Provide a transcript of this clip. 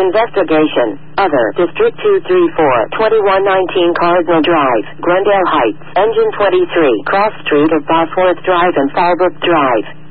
Investigation. Other. District 234, 2119 Cardinal Drive, Glendale Heights. Engine 23. Cross Street of Bosworth Drive and Fallbrook Drive.